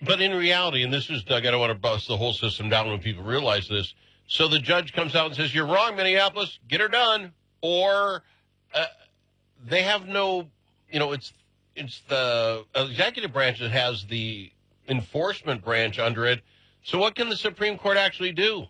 But in reality, and this is, Doug, I don't want to bust the whole system down when people realize this. So the judge comes out and says, you're wrong, Minneapolis, get her done. Or they have no, it's the executive branch that has the enforcement branch under it. So what can the Supreme Court actually do?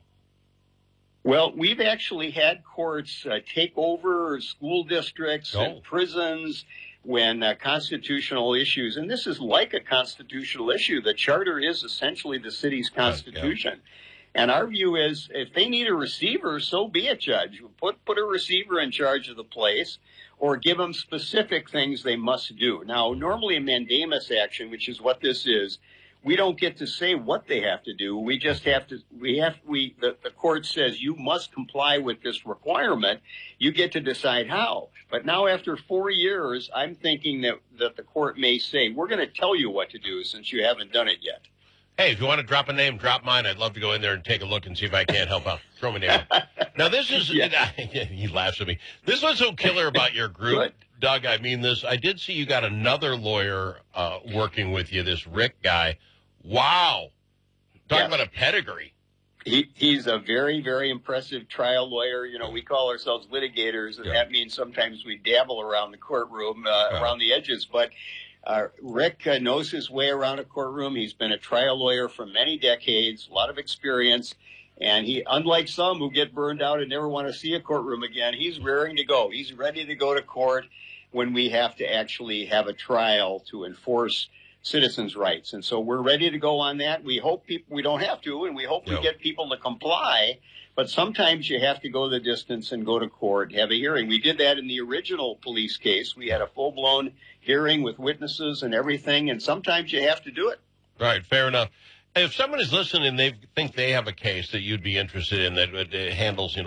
Well, we've actually had courts take over school districts and prisons when constitutional issues, and this is like a constitutional issue. The charter is essentially the city's constitution. And our view is if they need a receiver, so be it, Judge. Put a receiver in charge of the place or give them specific things they must do. Now, normally a mandamus action, which is what this is, we don't get to say what they have to do. We just have to, the court says you must comply with this requirement. You get to decide how. But now after 4 years, I'm thinking that the court may say, we're going to tell you what to do since you haven't done it yet. Hey, if you want to drop a name, drop mine. I'd love to go in there and take a look and see if I can't help out. Throw my name out. Now, this is, he laughs at me. This was so killer about your group. Good. Doug, I mean this. I did see you got another lawyer working with you, this Rick guy. Wow. Talk about a pedigree. He's a very, very impressive trial lawyer. We call ourselves litigators, and that means sometimes we dabble around the courtroom, around the edges. But Rick knows his way around a courtroom. He's been a trial lawyer for many decades, a lot of experience. And he, unlike some who get burned out and never want to see a courtroom again, he's raring to go. He's ready to go to court when we have to actually have a trial to enforce citizens' rights. And so we're ready to go on that. We hope we don't have to, and we hope we get people to comply. But sometimes you have to go the distance and go to court, have a hearing. We did that in the original police case. We had a full-blown hearing with witnesses and everything, and sometimes you have to do it. Right, fair enough. If someone is listening and they think they have a case that you'd be interested in that handles,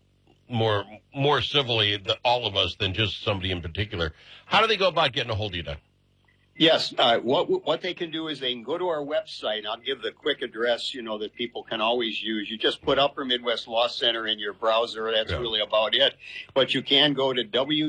more civilly all of us than just somebody in particular, how do they go about getting a hold of you, Doug? Yes, what they can do is they can go to our website. I'll give the quick address, that people can always use. You just put Upper Midwest Law Center in your browser. That's really about it. But you can go to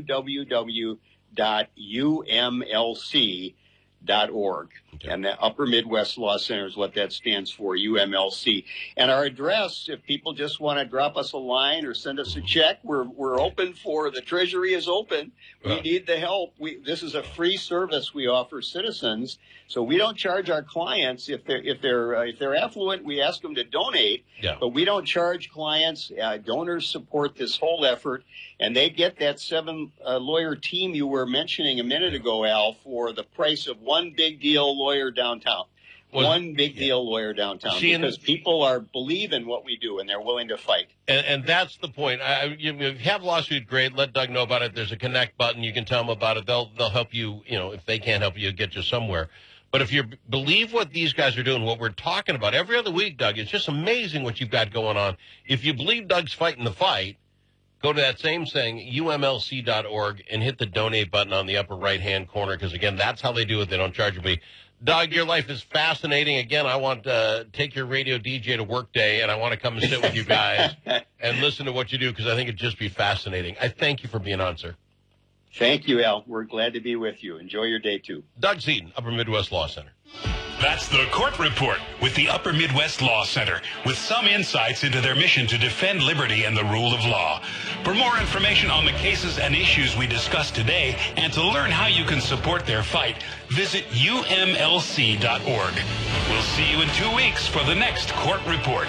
www.umlc.org. Okay. And the Upper Midwest Law Center is what that stands for, UMLC. And our address, if people just want to drop us a line or send us a check, we're open for, the Treasury is open. We need the help. This is a free service we offer citizens. So we don't charge our clients. If they're affluent, we ask them to donate. Yeah. But we don't charge clients. Donors support this whole effort. And they get that 7-lawyer team you were mentioning a minute ago, Al, for the price of one big deal lawyer downtown. One big deal lawyer downtown. Because people believe in what we do and they're willing to fight. And that's the point. If you have a lawsuit, great. Let Doug know about it. There's a connect button. You can tell them about it. They'll help you. If they can't help you, get you somewhere. But if you believe what these guys are doing, what we're talking about every other week, Doug, it's just amazing what you've got going on. If you believe Doug's fighting the fight, go to that same thing, umlc.org, and hit the donate button on the upper right-hand corner, because, again, that's how they do it. They don't charge me. Doug, your life is fascinating. Again, I want to take your radio DJ to work day, and I want to come and sit with you guys and listen to what you do, because I think it'd just be fascinating. I thank you for being on, sir. Thank you, Al. We're glad to be with you. Enjoy your day, too. Doug Seaton, Upper Midwest Law Center. That's the Court Report with the Upper Midwest Law Center, with some insights into their mission to defend liberty and the rule of law. For more information on the cases and issues we discussed today, and to learn how you can support their fight, visit umlc.org. We'll see you in 2 weeks for the next Court Report.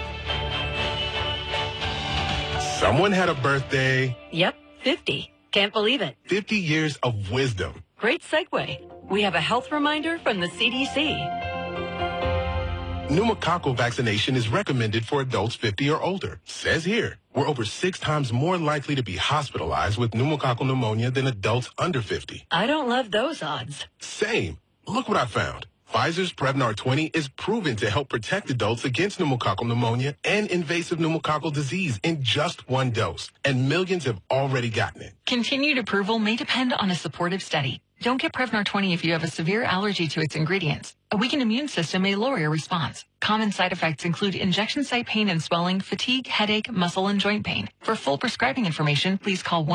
Someone had a birthday. Yep, 50. Can't believe it. 50 years of wisdom. Great segue. We have a health reminder from the CDC. Pneumococcal vaccination is recommended for adults 50 or older. Says here, we're over 6 times more likely to be hospitalized with pneumococcal pneumonia than adults under 50. I don't love those odds. Same. Look what I found. Pfizer's Prevnar 20 is proven to help protect adults against pneumococcal pneumonia and invasive pneumococcal disease in just 1 dose. And millions have already gotten it. Continued approval may depend on a supportive study. Don't get Prevnar 20 if you have a severe allergy to its ingredients. A weakened immune system may lower your response. Common side effects include injection site pain and swelling, fatigue, headache, muscle, and joint pain. For full prescribing information, please call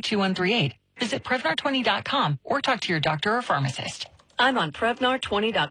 1-855-213-2138. Visit Prevnar20.com or talk to your doctor or pharmacist. I'm on Prevnar20.com.